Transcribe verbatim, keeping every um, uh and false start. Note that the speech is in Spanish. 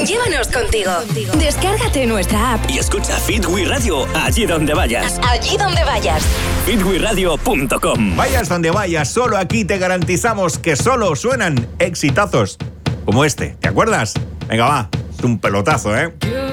Llévanos contigo. Descárgate nuestra app y escucha Fit We Radio allí donde vayas. Allí donde vayas. fit we radio punto com. Vayas donde vayas, solo aquí te garantizamos que solo suenan exitazos como este. ¿Te acuerdas? Venga, va. Es un pelotazo, ¿eh?